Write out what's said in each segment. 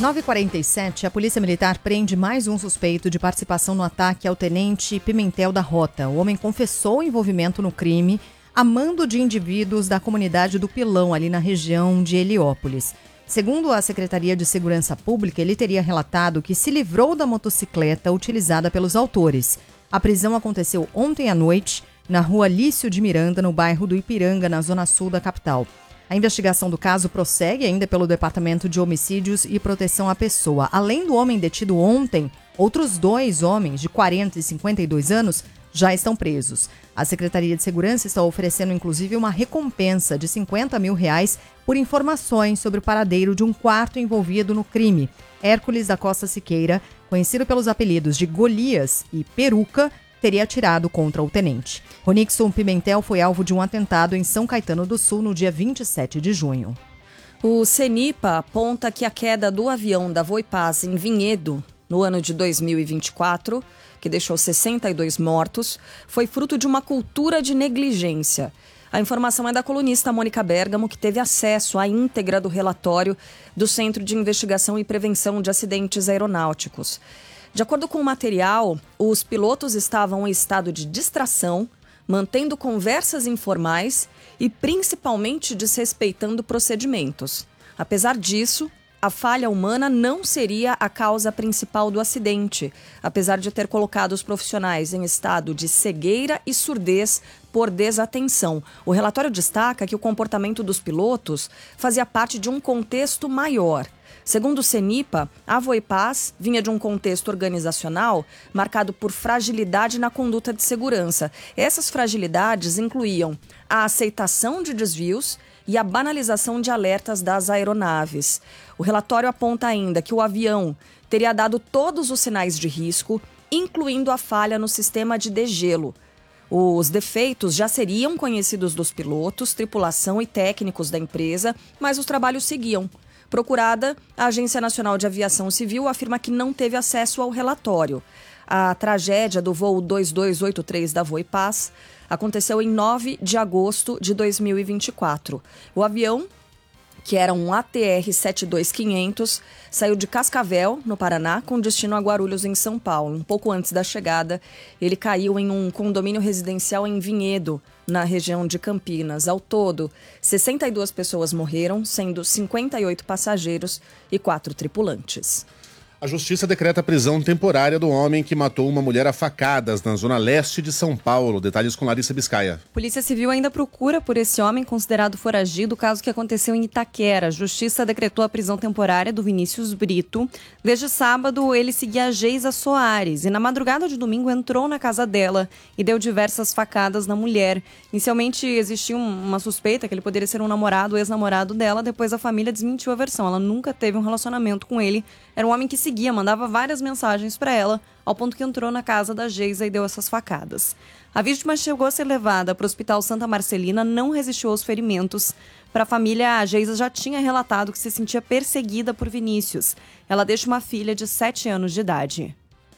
9h47, a Polícia Militar prende mais um suspeito de participação no ataque ao tenente Pimentel da Rota. O homem confessou o envolvimento no crime a mando de indivíduos da comunidade do Pilão, ali na região de Heliópolis. Segundo a Secretaria de Segurança Pública, ele teria relatado que se livrou da motocicleta utilizada pelos autores. A prisão aconteceu ontem à noite, na rua Lício de Miranda, no bairro do Ipiranga, na zona sul da capital. A investigação do caso prossegue ainda pelo Departamento de Homicídios e Proteção à Pessoa. Além do homem detido ontem, outros 2 homens de 40 e 52 anos já estão presos. A Secretaria de Segurança está oferecendo, inclusive, uma recompensa de R$50 mil por informações sobre o paradeiro de um quarto envolvido no crime. Hércules da Costa Siqueira, conhecido pelos apelidos de Golias e Peruca, teria atirado contra o tenente. Ronixon Pimentel foi alvo de um atentado em São Caetano do Sul no dia 27 de junho. O CENIPA aponta que a queda do avião da Voipaz em Vinhedo, no ano de 2024, que deixou 62 mortos, foi fruto de uma cultura de negligência. A informação é da colunista Mônica Bergamo, que teve acesso à íntegra do relatório do Centro de Investigação e Prevenção de Acidentes Aeronáuticos. De acordo com o material, os pilotos estavam em estado de distração, mantendo conversas informais e principalmente desrespeitando procedimentos. Apesar disso, a falha humana não seria a causa principal do acidente, apesar de ter colocado os profissionais em estado de cegueira e surdez por desatenção. O relatório destaca que o comportamento dos pilotos fazia parte de um contexto maior. Segundo o CENIPA, a Voipaz vinha de um contexto organizacional marcado por fragilidade na conduta de segurança. Essas fragilidades incluíam a aceitação de desvios e a banalização de alertas das aeronaves. O relatório aponta ainda que o avião teria dado todos os sinais de risco, incluindo a falha no sistema de degelo. Os defeitos já seriam conhecidos dos pilotos, tripulação e técnicos da empresa, mas os trabalhos seguiam. Procurada, a Agência Nacional de Aviação Civil afirma que não teve acesso ao relatório. A tragédia do voo 2283 da Voipaz aconteceu em 9 de agosto de 2024. O avião, que era um ATR 72500, saiu de Cascavel, no Paraná, com destino a Guarulhos, em São Paulo. Um pouco antes da chegada, ele caiu em um condomínio residencial em Vinhedo, na região de Campinas. Ao todo, 62 pessoas morreram, sendo 58 passageiros e 4 tripulantes. A Justiça decreta a prisão temporária do homem que matou uma mulher a facadas na zona leste de São Paulo. Detalhes com Larissa Biscaia. Polícia Civil ainda procura por esse homem considerado foragido, caso que aconteceu em Itaquera. A Justiça decretou a prisão temporária do Vinícius Brito. Desde sábado, ele seguia a Geisa Soares e na madrugada de domingo entrou na casa dela e deu diversas facadas na mulher. Inicialmente existia uma suspeita que ele poderia ser um namorado, ex-namorado dela. Depois a família desmentiu a versão. Ela nunca teve um relacionamento com ele. Era um homem que seguia, mandava várias mensagens para ela, ao ponto que entrou na casa da Geisa e deu essas facadas. A vítima chegou a ser levada para o Hospital Santa Marcelina, não resistiu aos ferimentos. Para a família, a Geisa já tinha relatado que se sentia perseguida por Vinícius. Ela deixa uma filha de 7 anos de idade.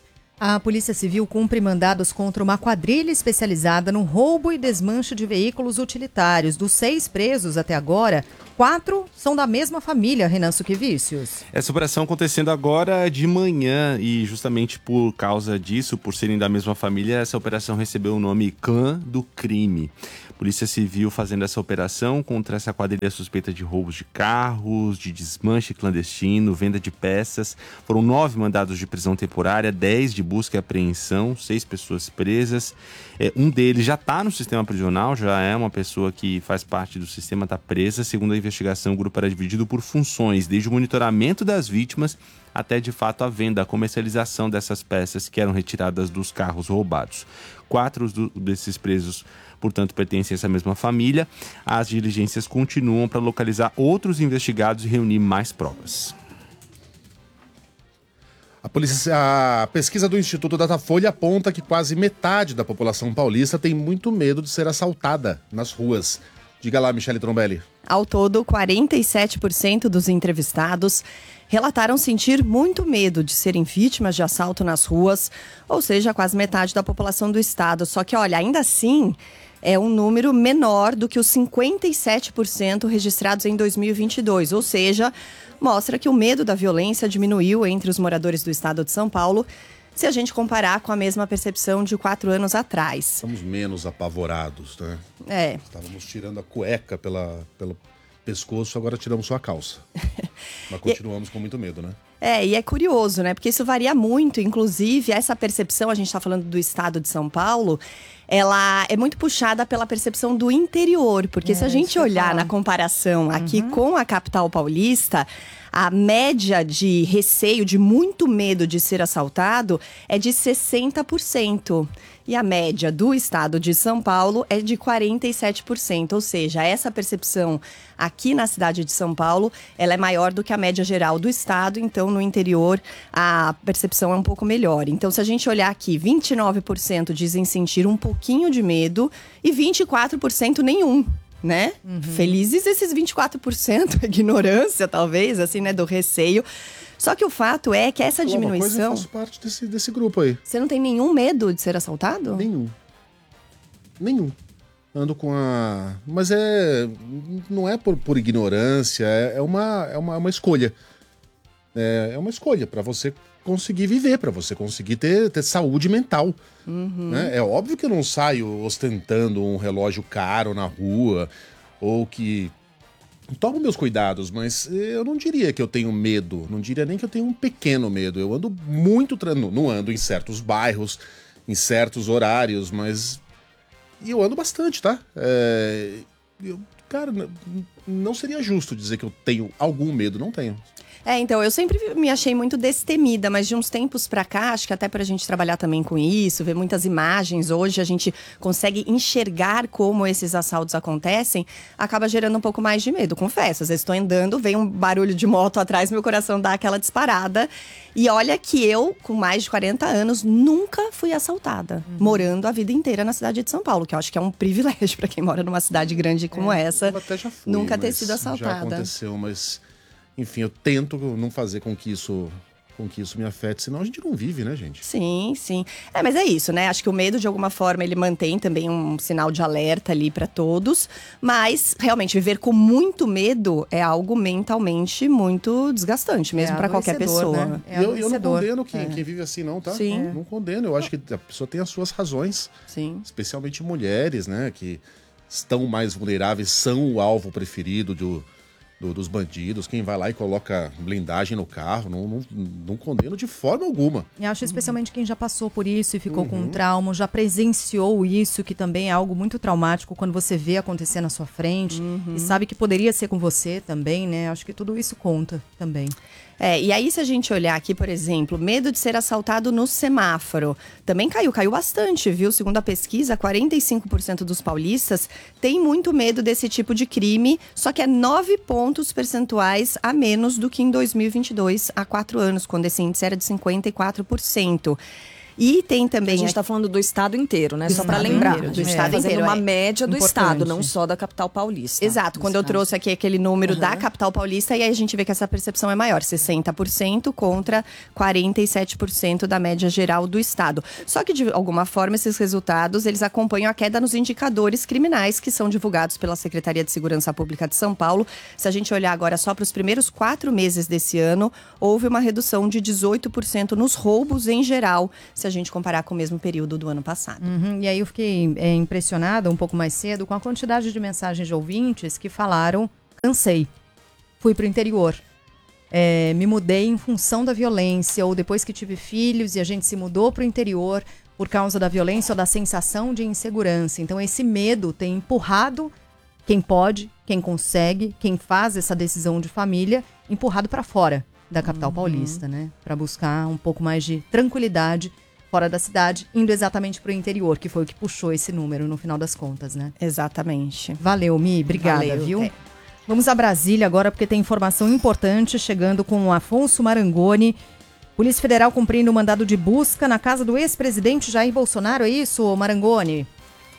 A Polícia Civil cumpre mandados contra uma quadrilha especializada no roubo e desmanche de veículos utilitários. Dos 6 presos até agora, 4 são da mesma família, Renan Suquevicius. Essa operação acontecendo agora de manhã e justamente por causa disso, por serem da mesma família, essa operação recebeu o nome Clã do Crime. Polícia Civil fazendo essa operação contra essa quadrilha suspeita de roubos de carros, de desmanche clandestino, venda de peças. Foram 9 mandados de prisão temporária, 10 de busca e apreensão, 6 pessoas presas. Um deles já está no sistema prisional, já é uma pessoa que faz parte do sistema, está presa. Segundo a investigação, o grupo era dividido por funções, desde o monitoramento das vítimas até, de fato, a venda, a comercialização dessas peças que eram retiradas dos carros roubados. 4 desses presos, portanto, pertencem a essa mesma família. As diligências continuam para localizar outros investigados e reunir mais provas. A pesquisa do Instituto Datafolha aponta que quase metade da população paulista tem muito medo de ser assaltada nas ruas. Diga lá, Michele Trombelli. Ao todo, 47% dos entrevistados relataram sentir muito medo de serem vítimas de assalto nas ruas, ou seja, quase metade da população do estado. Só que, olha, ainda assim, é um número menor do que os 57% registrados em 2022, ou seja, mostra que o medo da violência diminuiu entre os moradores do estado de São Paulo, se a gente comparar com a mesma percepção de 4 anos atrás. Estamos menos apavorados, né? Estávamos tirando a cueca pelo pescoço, agora tiramos só a calça. Mas continuamos com muito medo, né? E é curioso, né? Porque isso varia muito, inclusive essa percepção, a gente está falando do estado de São Paulo, ela é muito puxada pela percepção do interior, porque se a gente olhar na comparação aqui com a capital paulista, a média de receio, de muito medo de ser assaltado, é de 60%. E a média do estado de São Paulo é de 47%. Ou seja, essa percepção aqui na cidade de São Paulo, ela é maior do que a média geral do estado. Então, no interior, a percepção é um pouco melhor. Então, se a gente olhar aqui, 29% dizem sentir um pouquinho de medo e 24% nenhum. Né? Felizes esses 24%, ignorância talvez, assim, né, do receio. Só que o fato é que essa diminuição... Uma coisa, eu faço parte desse grupo aí. Você não tem nenhum medo de ser assaltado? Nenhum. Ando com a... Mas não é por ignorância, é uma escolha. É uma escolha para você conseguir viver, para você conseguir ter saúde mental. Né? É óbvio que eu não saio ostentando um relógio caro na rua, ou que tomo meus cuidados, mas eu não diria que eu tenho medo, não diria nem que eu tenho um pequeno medo. Eu ando muito, não ando em certos bairros, em certos horários, mas eu ando bastante, tá? Cara, não seria justo dizer que eu tenho algum medo, não tenho. Então, eu sempre me achei muito destemida, mas de uns tempos pra cá, acho que até pra gente trabalhar também com isso, ver muitas imagens, hoje a gente consegue enxergar como esses assaltos acontecem, acaba gerando um pouco mais de medo, confesso. Às vezes estou andando, vem um barulho de moto atrás, meu coração dá aquela disparada. E olha que eu, com mais de 40 anos, nunca fui assaltada, morando a vida inteira na cidade de São Paulo, que eu acho que é um privilégio pra quem mora numa cidade grande como essa, eu até já fui, nunca ter sido assaltada. Já aconteceu, mas... Enfim, eu tento não fazer com que isso me afete, senão a gente não vive, né, gente? Sim. Mas é isso, né? Acho que o medo, de alguma forma, ele mantém também um sinal de alerta ali para todos. Mas, realmente, viver com muito medo é algo mentalmente muito desgastante, mesmo para qualquer pessoa. Né? Eu não condeno quem vive assim, não, tá? Sim. Não condeno. Eu acho que a pessoa tem as suas razões. Sim. Especialmente mulheres, né? Que estão mais vulneráveis, são o alvo preferido dos bandidos, quem vai lá e coloca blindagem no carro, não condeno de forma alguma. E acho especialmente quem já passou por isso e ficou com um trauma, já presenciou isso, que também é algo muito traumático quando você vê acontecer na sua frente e sabe que poderia ser com você também, né? Acho que tudo isso conta também. E aí se a gente olhar aqui, por exemplo, medo de ser assaltado no semáforo, também caiu bastante, viu? Segundo a pesquisa, 45% dos paulistas têm muito medo desse tipo de crime, só que é 9 pontos percentuais a menos do que em 2022, há 4 anos, quando esse índice era de 54%. E tem também... A gente está falando do estado inteiro, né? Só para lembrar. Do estado inteiro. Uma média do estado, não só da capital paulista. Exato. Quando eu trouxe aqui aquele número da capital paulista, e aí a gente vê que essa percepção é maior. 60% contra 47% da média geral do estado. Só que, de alguma forma, esses resultados, eles acompanham a queda nos indicadores criminais que são divulgados pela Secretaria de Segurança Pública de São Paulo. Se a gente olhar agora só para os primeiros 4 meses desse ano, houve uma redução de 18% nos roubos em geral, se a gente comparar com o mesmo período do ano passado. E aí eu fiquei impressionada um pouco mais cedo com a quantidade de mensagens de ouvintes que falaram: cansei, fui pro interior, me mudei em função da violência, ou depois que tive filhos e a gente se mudou pro interior por causa da violência ou da sensação de insegurança. Então esse medo tem empurrado quem pode, quem consegue, quem faz essa decisão de família, empurrado para fora da capital paulista, né? Para buscar um pouco mais de tranquilidade fora da cidade, indo exatamente para o interior, que foi o que puxou esse número no final das contas, né? Exatamente. Valeu, Mi, obrigada, Valeu, viu? Vamos a Brasília agora, porque tem informação importante chegando com o Afonso Marangoni. Polícia Federal cumprindo o mandado de busca na casa do ex-presidente Jair Bolsonaro, é isso, Marangoni?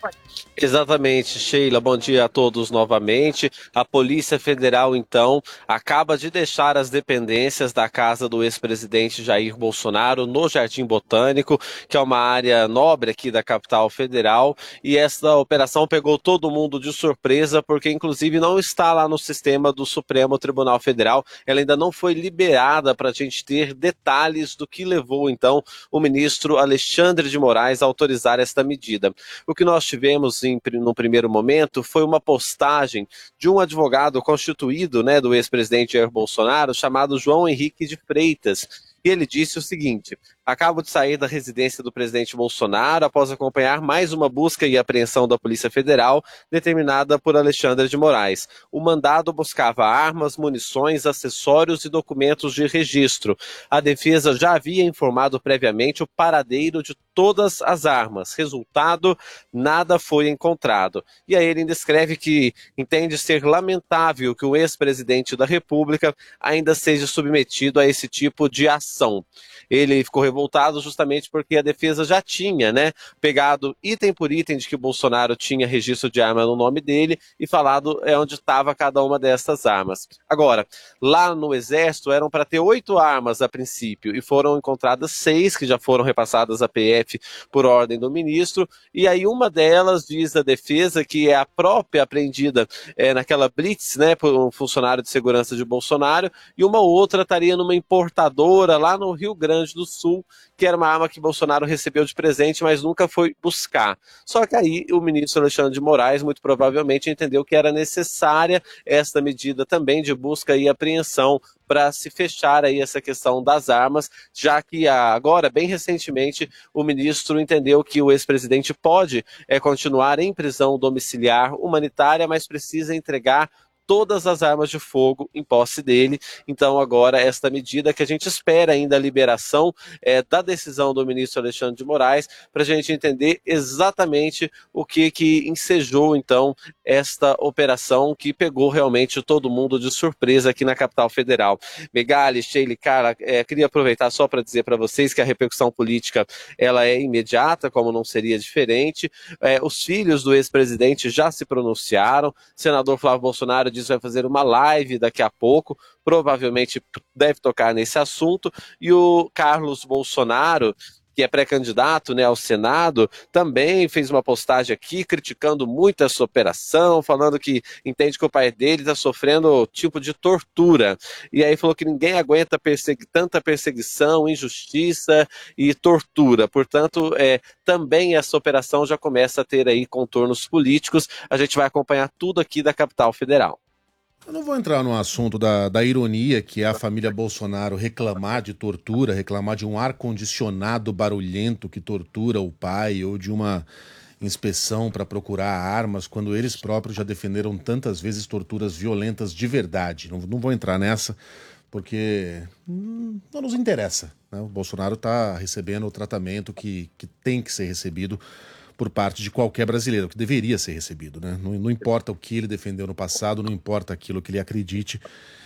Exatamente, Sheila. Bom dia a todos novamente. A Polícia Federal, então, acaba de deixar as dependências da casa do ex-presidente Jair Bolsonaro no Jardim Botânico, que é uma área nobre aqui da capital federal. E essa operação pegou todo mundo de surpresa, porque inclusive não está lá no sistema do Supremo Tribunal Federal. Ela ainda não foi liberada para a gente ter detalhes do que levou, então, o ministro Alexandre de Moraes a autorizar esta medida. O que nós tivemos no primeiro momento foi uma postagem de um advogado constituído, né, do ex-presidente Jair Bolsonaro, chamado João Henrique de Freitas. E ele disse o seguinte: acabo de sair da residência do presidente Bolsonaro após acompanhar mais uma busca e apreensão da Polícia Federal determinada por Alexandre de Moraes. O mandado buscava armas, munições, acessórios e documentos de registro. A defesa já havia informado previamente o paradeiro de todas as armas. Resultado, nada foi encontrado. E aí ele ainda escreve que entende ser lamentável que o ex-presidente da República ainda seja submetido a esse tipo de ação. Ele ficou revoltado justamente porque a defesa já tinha, né, pegado item por item de que o Bolsonaro tinha registro de arma no nome dele e falado onde estava cada uma dessas armas. Agora, lá no Exército eram para ter 8 armas a princípio e foram encontradas 6 que já foram repassadas à PF por ordem do ministro, e aí uma delas, diz a defesa, que é a própria apreendida naquela blitz, né, por um funcionário de segurança de Bolsonaro, e uma outra estaria numa importadora lá no Rio Grande do Sul, que era uma arma que Bolsonaro recebeu de presente, mas nunca foi buscar. Só que aí o ministro Alexandre de Moraes, muito provavelmente, entendeu que era necessária esta medida também de busca e apreensão para se fechar aí essa questão das armas, já que agora, bem recentemente, o ministro entendeu que o ex-presidente pode continuar em prisão domiciliar humanitária, mas precisa entregar todas as armas de fogo em posse dele. Então agora esta medida que a gente espera ainda a liberação da decisão do ministro Alexandre de Moraes, para a gente entender exatamente o que ensejou então esta operação que pegou realmente todo mundo de surpresa aqui na capital federal. Megali, Sheila, cara, queria aproveitar só para dizer para vocês que a repercussão política ela é imediata, como não seria diferente. Os filhos do ex-presidente já se pronunciaram. O senador Flávio Bolsonaro diz que vai fazer uma live daqui a pouco, provavelmente deve tocar nesse assunto, e o Carlos Bolsonaro, que é pré-candidato, né, ao Senado, também fez uma postagem aqui criticando muito essa operação, falando que entende que o pai dele está sofrendo tipo de tortura. E aí falou que ninguém aguenta tanta perseguição, injustiça e tortura. Portanto, também essa operação já começa a ter aí contornos políticos. A gente vai acompanhar tudo aqui da capital federal. Eu não vou entrar no assunto da ironia que é a família Bolsonaro reclamar de tortura, reclamar de um ar-condicionado barulhento que tortura o pai, ou de uma inspeção para procurar armas, quando eles próprios já defenderam tantas vezes torturas violentas de verdade. Não vou entrar nessa, porque não nos interessa, né? O Bolsonaro está recebendo o tratamento que tem que ser recebido por parte de qualquer brasileiro, que deveria ser recebido, né? Não importa o que ele defendeu no passado, não importa aquilo que ele acredite,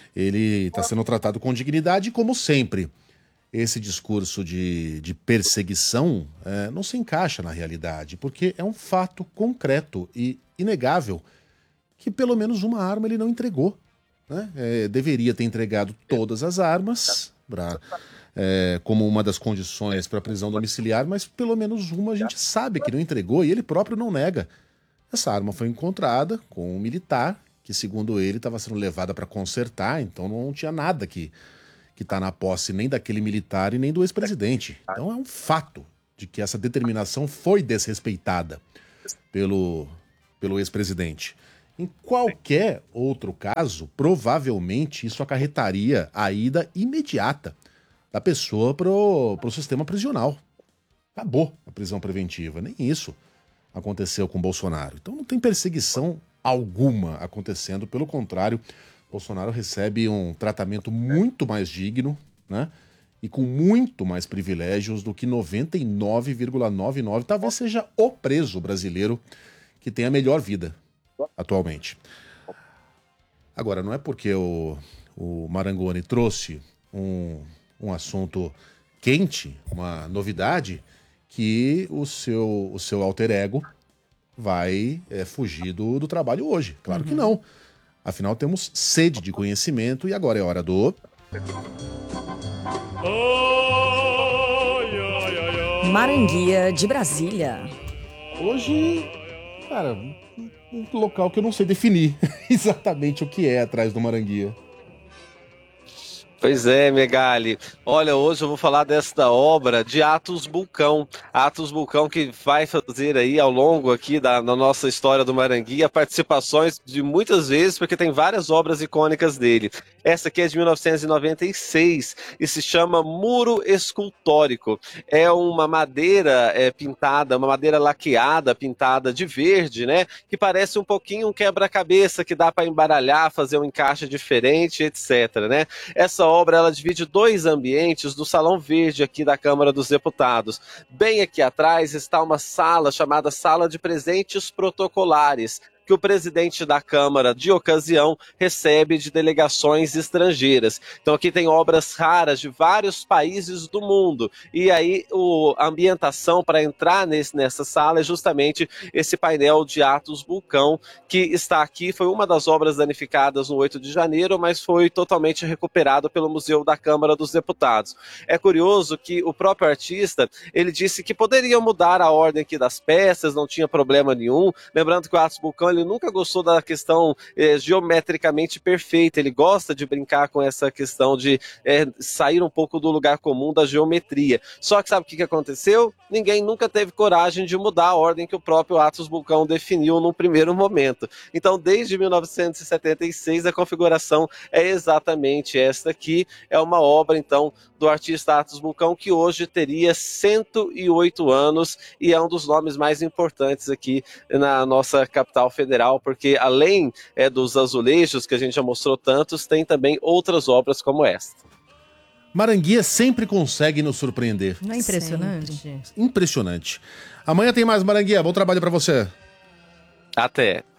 ele está sendo tratado com dignidade, e como sempre, esse discurso de perseguição não se encaixa na realidade, porque é um fato concreto e inegável que pelo menos uma arma ele não entregou, né? Deveria ter entregado todas as armas como uma das condições para prisão domiciliar, mas pelo menos uma a gente sabe que não entregou e ele próprio não nega. Essa arma foi encontrada com um militar que, segundo ele, estava sendo levada para consertar, então não tinha nada que está na posse nem daquele militar e nem do ex-presidente. Então é um fato de que essa determinação foi desrespeitada pelo ex-presidente. Em qualquer outro caso, provavelmente isso acarretaria a ida imediata da pessoa pro sistema prisional. Acabou a prisão preventiva. Nem isso aconteceu com Bolsonaro. Então não tem perseguição alguma acontecendo. Pelo contrário, Bolsonaro recebe um tratamento muito mais digno, né? E com muito mais privilégios do que 99,99%. Talvez seja o preso brasileiro que tem a melhor vida atualmente. Agora, não é porque o Marangoni trouxe um assunto quente, uma novidade, que o seu alter ego vai fugir do trabalho hoje. Claro que não. Afinal, temos sede de conhecimento e agora é hora do... Maranguia de Brasília. Hoje, cara, um local que eu não sei definir exatamente o que é atrás do Maranguia. Pois é, Megali. Olha, hoje eu vou falar desta obra de Atos Bulcão. Atos Bulcão que vai fazer aí ao longo aqui da nossa história do Maranguia participações de muitas vezes, porque tem várias obras icônicas dele. Essa aqui é de 1996 e se chama Muro Escultórico. É uma madeira pintada, uma madeira laqueada, pintada de verde, né? Que parece um pouquinho um quebra-cabeça que dá para embaralhar, fazer um encaixe diferente, etc, né? Essa obra ela divide 2 ambientes do Salão Verde aqui da Câmara dos Deputados. Bem aqui atrás está uma sala chamada Sala de Presentes Protocolares, que o presidente da Câmara, de ocasião, recebe de delegações estrangeiras. Então aqui tem obras raras de vários países do mundo. E aí a ambientação para entrar nessa sala é justamente esse painel de Atos Bulcão, que está aqui, foi uma das obras danificadas no 8 de janeiro, mas foi totalmente recuperado pelo Museu da Câmara dos Deputados. É curioso que o próprio artista, ele disse que poderia mudar a ordem aqui das peças, não tinha problema nenhum. Lembrando que o Atos Bulcão, ele nunca gostou da questão geometricamente perfeita, ele gosta de brincar com essa questão de sair um pouco do lugar comum da geometria. Só que sabe o que aconteceu? Ninguém nunca teve coragem de mudar a ordem que o próprio Atos Bulcão definiu no primeiro momento. Então, desde 1976, a configuração é exatamente esta aqui. É uma obra, então, do artista Atos Bulcão, que hoje teria 108 anos e é um dos nomes mais importantes aqui na nossa capital federal, porque além dos azulejos, que a gente já mostrou tantos, tem também outras obras como esta. Maranguia sempre consegue nos surpreender. Não é impressionante? Impressionante. Amanhã tem mais Maranguia. Bom trabalho pra você. Até.